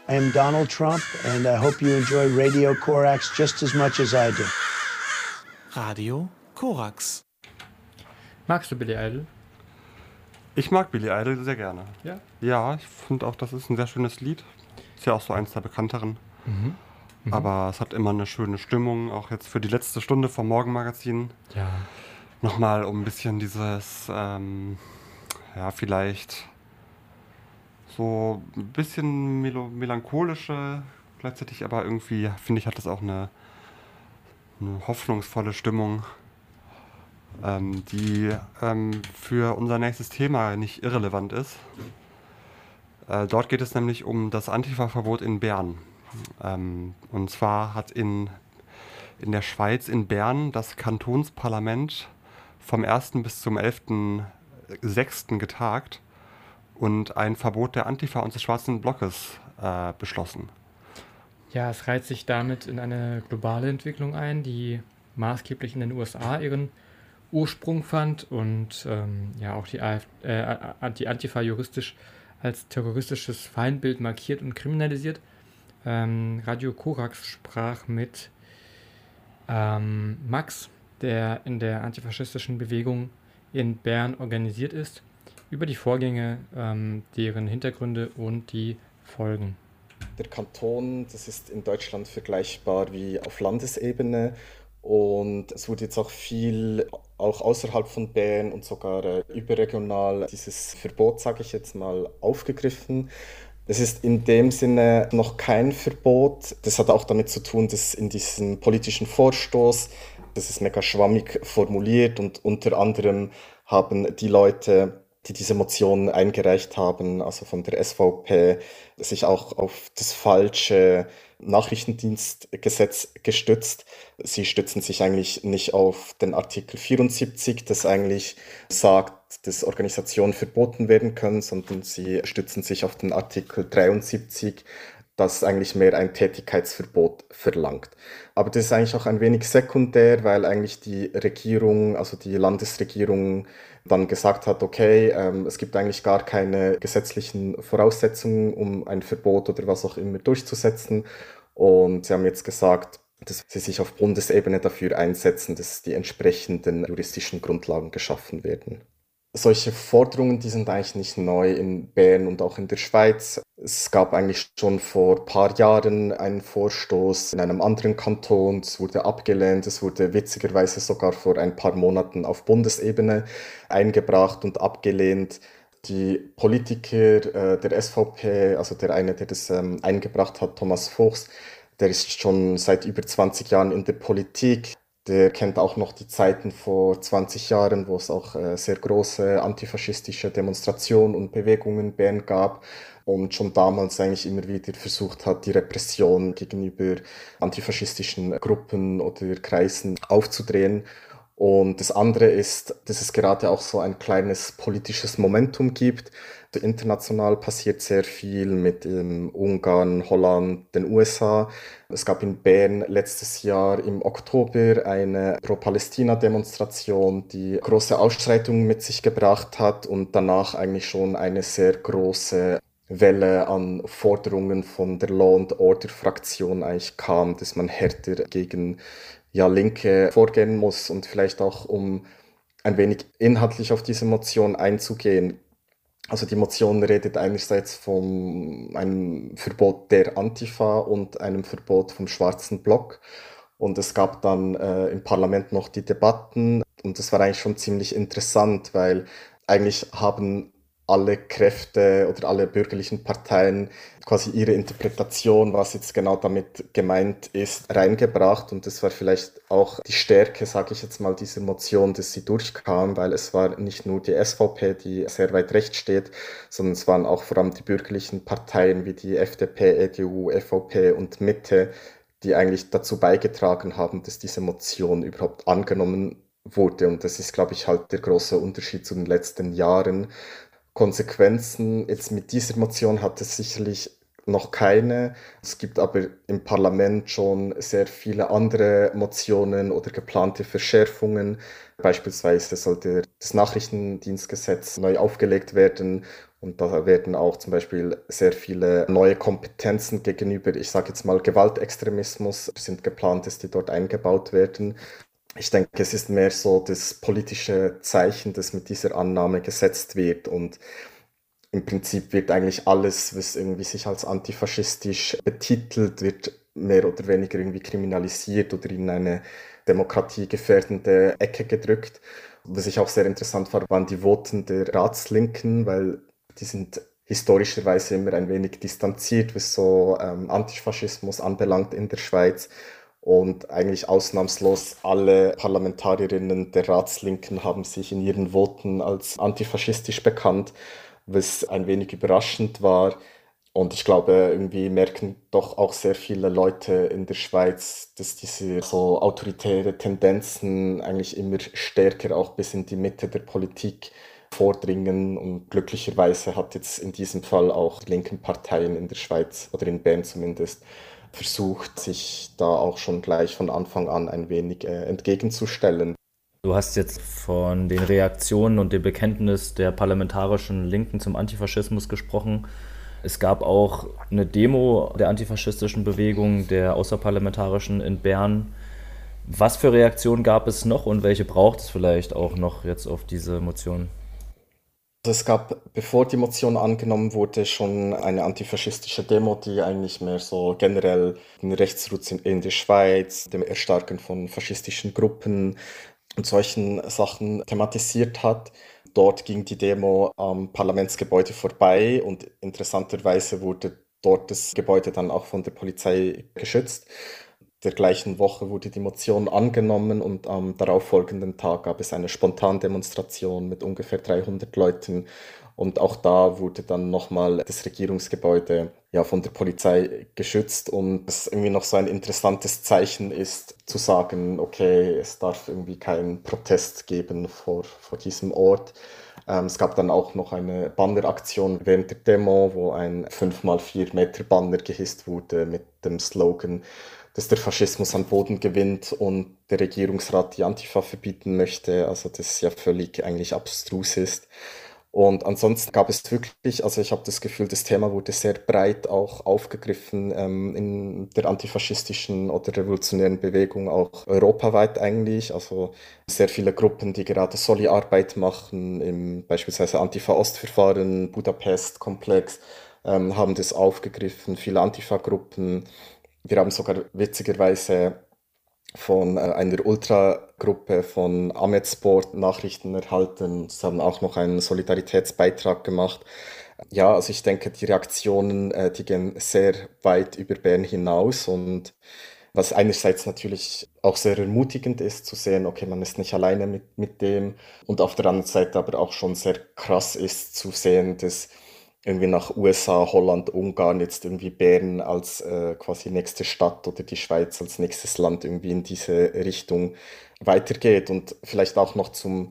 I am Donald Trump, and I hope you enjoy Radio Korax just as much as I do. Radio Korax. Magst du Billy Idol? Ich mag Billy Idol sehr gerne. Ja? Ja, ich finde auch, das ist ein sehr schönes Lied. Ist ja auch so eins der bekannteren. Aber es hat immer eine schöne Stimmung, auch jetzt für die letzte Stunde vom Morgenmagazin. Ja. Nochmal um ein bisschen dieses, vielleicht so ein bisschen melancholische, gleichzeitig aber irgendwie, finde ich, hat das auch eine hoffnungsvolle Stimmung, die für unser nächstes Thema nicht irrelevant ist. Dort geht es nämlich um das Antifa-Verbot in Bern. Und zwar hat in der Schweiz, in Bern, das Kantonsparlament vom 1. bis zum 11.06. getagt und ein Verbot der Antifa und des Schwarzen Blockes beschlossen. Ja, es reiht sich damit in eine globale Entwicklung ein, die maßgeblich in den USA ihren Ursprung fand und auch die Antifa juristisch als terroristisches Feindbild markiert und kriminalisiert. Radio Korax sprach mit Max, der in der antifaschistischen Bewegung in Bern organisiert ist, über die Vorgänge, deren Hintergründe und die Folgen. Der Kanton, das ist in Deutschland vergleichbar wie auf Landesebene und es wurde jetzt auch viel, auch außerhalb von Bern und sogar überregional, dieses Verbot, sage ich jetzt mal, aufgegriffen. Es ist in dem Sinne noch kein Verbot. Das hat auch damit zu tun, dass in diesem politischen Vorstoß, das ist mega schwammig formuliert und unter anderem haben die Leute, die diese Motion eingereicht haben, also von der SVP, sich auch auf das falsche Nachrichtendienstgesetz gestützt. Sie stützen sich eigentlich nicht auf den Artikel 74, das eigentlich sagt, dass Organisationen verboten werden können, sondern sie stützen sich auf den Artikel 73, das eigentlich mehr ein Tätigkeitsverbot verlangt. Aber das ist eigentlich auch ein wenig sekundär, weil eigentlich die Regierung, also die Landesregierung, dann gesagt hat, okay, es gibt eigentlich gar keine gesetzlichen Voraussetzungen, um ein Verbot oder was auch immer durchzusetzen. Und sie haben jetzt gesagt, dass sie sich auf Bundesebene dafür einsetzen, dass die entsprechenden juristischen Grundlagen geschaffen werden. Solche Forderungen, die sind eigentlich nicht neu in Bern und auch in der Schweiz. Es gab eigentlich schon vor ein paar Jahren einen Vorstoß in einem anderen Kanton. Es wurde abgelehnt. Es wurde witzigerweise sogar vor ein paar Monaten auf Bundesebene eingebracht und abgelehnt. Die Politiker der SVP, also der eine, der das eingebracht hat, Thomas Fuchs, der ist schon seit über 20 Jahren in der Politik. Der kennt auch noch die Zeiten vor 20 Jahren, wo es auch sehr große antifaschistische Demonstrationen und Bewegungen in Bern gab und schon damals eigentlich immer wieder versucht hat, die Repression gegenüber antifaschistischen Gruppen oder Kreisen aufzudrehen. Und das andere ist, dass es gerade auch so ein kleines politisches Momentum gibt. International passiert sehr viel mit Ungarn, Holland, den USA. Es gab in Bern letztes Jahr im Oktober eine Pro-Palästina-Demonstration, die große Ausschreitungen mit sich gebracht hat und danach eigentlich schon eine sehr große Welle an Forderungen von der Law and Order Fraktion eigentlich kam, dass man härter gegen Linke vorgehen muss und vielleicht auch, um ein wenig inhaltlich auf diese Motion einzugehen. Also die Motion redet einerseits von einem Verbot der Antifa und einem Verbot vom Schwarzen Block. Und es gab dann im Parlament noch die Debatten und das war eigentlich schon ziemlich interessant, weil eigentlich haben alle Kräfte oder alle bürgerlichen Parteien quasi ihre Interpretation, was jetzt genau damit gemeint ist, reingebracht. Und das war vielleicht auch die Stärke, sage ich jetzt mal, dieser Motion, dass sie durchkam, weil es war nicht nur die SVP, die sehr weit rechts steht, sondern es waren auch vor allem die bürgerlichen Parteien wie die FDP, EDU, EVP und Mitte, die eigentlich dazu beigetragen haben, dass diese Motion überhaupt angenommen wurde. Und das ist, glaube ich, halt der große Unterschied zu den letzten Jahren. Konsequenzen jetzt mit dieser Motion hat es sicherlich noch keine. Es gibt aber im Parlament schon sehr viele andere Motionen oder geplante Verschärfungen. Beispielsweise sollte das Nachrichtendienstgesetz neu aufgelegt werden und da werden auch zum Beispiel sehr viele neue Kompetenzen gegenüber, ich sage jetzt mal Gewaltextremismus, sind geplant, dass die dort eingebaut werden. Ich denke, es ist mehr so das politische Zeichen, das mit dieser Annahme gesetzt wird und im Prinzip wird eigentlich alles, was irgendwie sich als antifaschistisch betitelt, wird mehr oder weniger irgendwie kriminalisiert oder in eine demokratiegefährdende Ecke gedrückt. Was ich auch sehr interessant fand, waren die Voten der Ratslinken, weil die sind historischerweise immer ein wenig distanziert, was so Antifaschismus anbelangt in der Schweiz. Und eigentlich ausnahmslos alle Parlamentarierinnen der Ratslinken haben sich in ihren Voten als antifaschistisch bekannt, was ein wenig überraschend war. Und ich glaube, irgendwie merken doch auch sehr viele Leute in der Schweiz, dass diese so autoritäre Tendenzen eigentlich immer stärker auch bis in die Mitte der Politik vordringen. Und glücklicherweise hat jetzt in diesem Fall auch die linken Parteien in der Schweiz oder in Bern zumindest versucht, sich da auch schon gleich von Anfang an ein wenig entgegenzustellen. Du hast jetzt von den Reaktionen und dem Bekenntnis der parlamentarischen Linken zum Antifaschismus gesprochen. Es gab auch eine Demo der antifaschistischen Bewegung, der außerparlamentarischen in Bern. Was für Reaktionen gab es noch und welche braucht es vielleicht auch noch jetzt auf diese Motion? Es gab, bevor die Motion angenommen wurde, schon eine antifaschistische Demo, die eigentlich mehr so generell den Rechtsruck in der Schweiz, dem Erstarken von faschistischen Gruppen und solchen Sachen thematisiert hat. Dort ging die Demo am Parlamentsgebäude vorbei und interessanterweise wurde dort das Gebäude dann auch von der Polizei geschützt. Der gleichen Woche wurde die Motion angenommen und am darauffolgenden Tag gab es eine Spontandemonstration mit ungefähr 300 Leuten. Und auch da wurde dann nochmal das Regierungsgebäude von der Polizei geschützt. Und es irgendwie noch so ein interessantes Zeichen ist, zu sagen, okay, es darf irgendwie keinen Protest geben vor diesem Ort. Es gab dann auch noch eine Banneraktion während der Demo, wo ein 5x4 Meter Banner gehisst wurde mit dem Slogan, dass der Faschismus an Boden gewinnt und der Regierungsrat die Antifa verbieten möchte, also das ja völlig eigentlich abstrus ist. Und ansonsten gab es wirklich, also ich habe das Gefühl, das Thema wurde sehr breit auch aufgegriffen in der antifaschistischen oder revolutionären Bewegung, auch europaweit eigentlich. Also sehr viele Gruppen, die gerade Soli-Arbeit machen, im beispielsweise Antifa-Ostverfahren, Budapest-Komplex, haben das aufgegriffen, viele Antifa-Gruppen. Wir haben sogar witzigerweise von einer Ultragruppe von Ahmedsport Nachrichten erhalten. Sie haben auch noch einen Solidaritätsbeitrag gemacht. Ja, also ich denke, die Reaktionen, die gehen sehr weit über Bern hinaus und was einerseits natürlich auch sehr ermutigend ist, zu sehen, okay, man ist nicht alleine mit dem und auf der anderen Seite aber auch schon sehr krass ist, zu sehen, dass irgendwie nach USA, Holland, Ungarn, jetzt irgendwie Bern als quasi nächste Stadt oder die Schweiz als nächstes Land irgendwie in diese Richtung weitergeht und vielleicht auch noch zum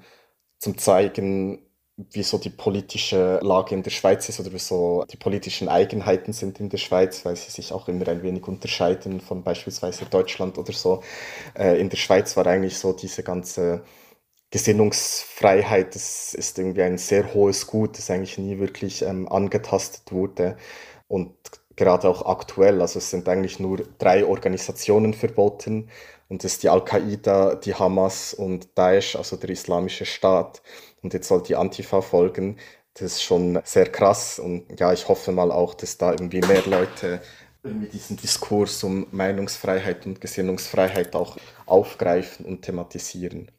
Zeigen, wie so die politische Lage in der Schweiz ist oder wie so die politischen Eigenheiten sind in der Schweiz, weil sie sich auch immer ein wenig unterscheiden von beispielsweise Deutschland oder so. In der Schweiz war eigentlich so diese ganze Gesinnungsfreiheit, das ist irgendwie ein sehr hohes Gut, das eigentlich nie wirklich angetastet wurde. Und gerade auch aktuell, also es sind eigentlich nur 3 Organisationen verboten und das ist die Al-Qaida, die Hamas und Daesh, also der Islamische Staat. Und jetzt soll die Antifa folgen. Das ist schon sehr krass und ja, ich hoffe mal auch, dass da irgendwie mehr Leute irgendwie diesen Diskurs um Meinungsfreiheit und Gesinnungsfreiheit auch aufgreifen und thematisieren.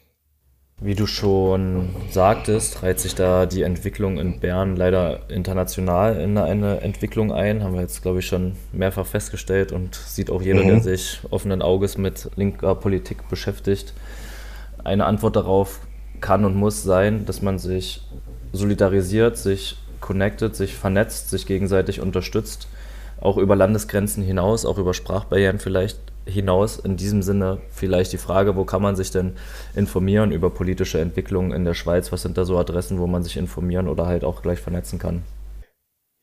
Wie du schon sagtest, reiht sich da die Entwicklung in Bern leider international in eine Entwicklung ein. Haben wir jetzt, glaube ich, schon mehrfach festgestellt und sieht auch jeder, der sich offenen Auges mit linker Politik beschäftigt. Eine Antwort darauf kann und muss sein, dass man sich solidarisiert, sich connectet, sich vernetzt, sich gegenseitig unterstützt, auch über Landesgrenzen hinaus, auch über Sprachbarrieren vielleicht hinaus. In diesem Sinne vielleicht die Frage, wo kann man sich denn informieren über politische Entwicklungen in der Schweiz? Was sind da so Adressen, wo man sich informieren oder halt auch gleich vernetzen kann?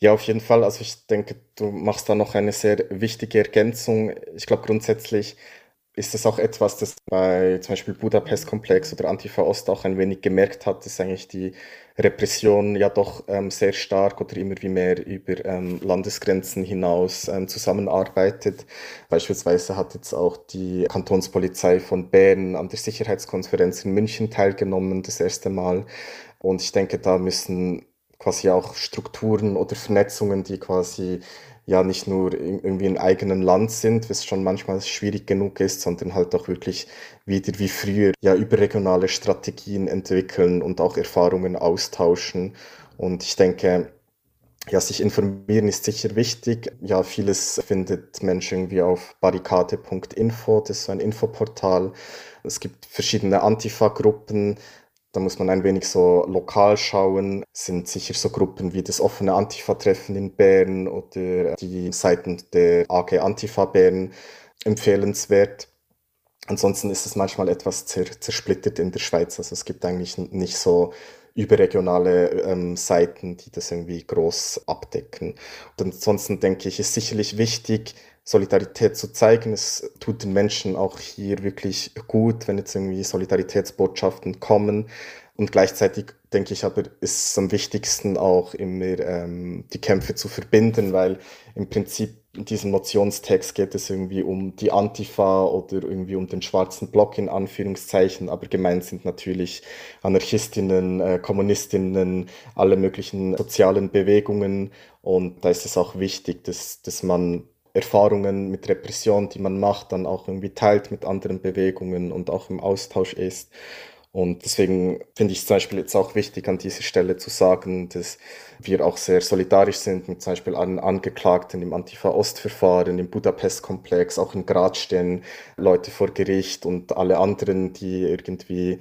Ja, auf jeden Fall. Also ich denke, du machst da noch eine sehr wichtige Ergänzung. Ich glaube, grundsätzlich ist es auch etwas, das bei zum Beispiel Budapest-Komplex oder Antifa Ost auch ein wenig gemerkt hat, dass eigentlich die Repression ja doch sehr stark oder immer wie mehr über Landesgrenzen hinaus zusammenarbeitet. Beispielsweise hat jetzt auch die Kantonspolizei von Bern an der Sicherheitskonferenz in München teilgenommen, das erste Mal. Und ich denke, da müssen quasi auch Strukturen oder Vernetzungen, die quasi ja nicht nur irgendwie im eigenen Land sind, was schon manchmal schwierig genug ist, sondern halt auch wirklich wieder wie früher ja überregionale Strategien entwickeln und auch Erfahrungen austauschen. Und ich denke, ja, sich informieren ist sicher wichtig. Ja, vieles findet Mensch irgendwie auf barrikade.info, das ist so ein Infoportal. Es gibt verschiedene Antifa-Gruppen. Da muss man ein wenig so lokal schauen. Es sind sicher so Gruppen wie das offene Antifa-Treffen in Bern oder die Seiten der AG Antifa Bern empfehlenswert. Ansonsten ist es manchmal etwas zersplittert in der Schweiz. Also es gibt eigentlich nicht so überregionale Seiten, die das irgendwie groß abdecken. Und ansonsten denke ich, ist sicherlich wichtig, Solidarität zu zeigen. Es tut den Menschen auch hier wirklich gut, wenn jetzt irgendwie Solidaritätsbotschaften kommen. Und gleichzeitig denke ich aber, ist es am wichtigsten auch immer die Kämpfe zu verbinden, weil im Prinzip in diesem Motionstext geht es irgendwie um die Antifa oder irgendwie um den schwarzen Block in Anführungszeichen, aber gemeint sind natürlich Anarchistinnen, Kommunistinnen, alle möglichen sozialen Bewegungen. Und da ist es auch wichtig, dass man Erfahrungen mit Repression, die man macht, dann auch irgendwie teilt mit anderen Bewegungen und auch im Austausch ist. Und deswegen finde ich es zum Beispiel jetzt auch wichtig, an dieser Stelle zu sagen, dass wir auch sehr solidarisch sind mit zum Beispiel allen Angeklagten im Antifa-Ost-Verfahren, im Budapest-Komplex, auch in Graz stehen Leute vor Gericht und alle anderen, die irgendwie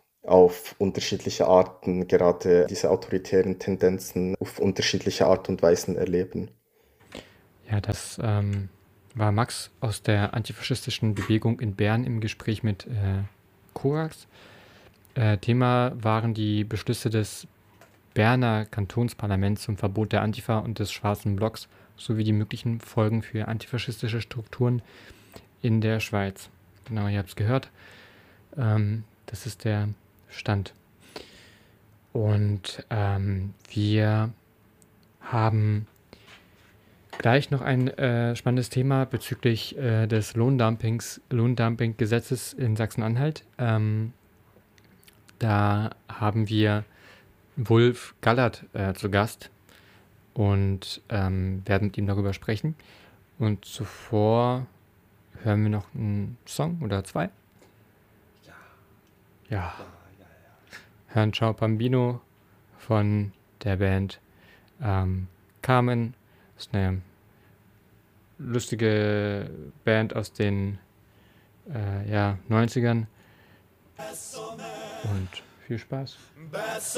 auf unterschiedliche Arten gerade diese autoritären Tendenzen auf unterschiedliche Art und Weisen erleben. Ja, das war Max aus der antifaschistischen Bewegung in Bern im Gespräch mit Korax. Thema waren die Beschlüsse des Berner Kantonsparlaments zum Verbot der Antifa und des Schwarzen Blocks sowie die möglichen Folgen für antifaschistische Strukturen in der Schweiz. Genau, ihr habt es gehört. Das ist der Stand. Und wir haben gleich noch ein spannendes Thema bezüglich des Lohndumping-Gesetzes in Sachsen-Anhalt. Da haben wir Wulf Gallert zu Gast und werden mit ihm darüber sprechen. Und zuvor hören wir noch einen Song oder zwei. Ja. Hören Ciao Bambino von der Band Carmen. Das ist eine lustige Band aus den 90ern. Und viel Spaß.